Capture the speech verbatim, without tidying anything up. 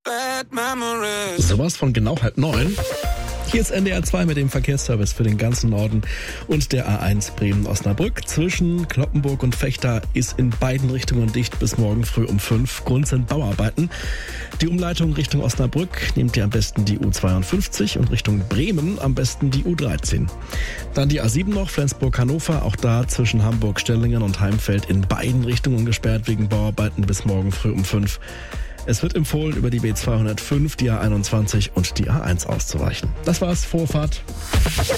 Bad memories. Sowas von genau halb neun. Hier ist N D R zwei mit dem Verkehrsservice für den ganzen Norden und der A eins Bremen-Osnabrück. Zwischen Cloppenburg und Vechta ist in beiden Richtungen dicht bis morgen früh um fünf. Grund sind Bauarbeiten. Die Umleitung Richtung Osnabrück nehmt ihr am besten die U zweiundfünfzig und Richtung Bremen am besten die U dreizehn. Dann die A sieben noch, Flensburg-Hannover, auch da zwischen Hamburg-Stellingen und Heimfeld in beiden Richtungen gesperrt wegen Bauarbeiten bis morgen früh um fünf. Es wird empfohlen, über die B zweihundertfünf, die A einundzwanzig und die A eins auszuweichen. Das war's, Vorfahrt.